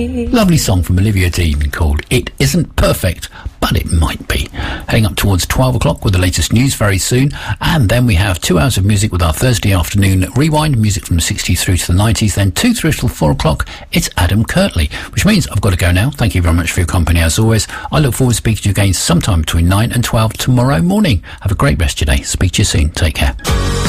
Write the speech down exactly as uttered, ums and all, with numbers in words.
me. Lovely song from Olivia Dean called It Isn't Perfect, but It Might Be. Heading up towards twelve o'clock with the latest news very soon, and then we have two hours of music with our Thursday afternoon rewind, music from the sixties through to the nineties, then two through till four o'clock, it's Adam Kirtley, which means I've got to go now. Thank you very much for your company as always. I look forward to speaking to you again sometime between nine and twelve tomorrow morning. Have a great rest of your day. Speak to you soon. Take care.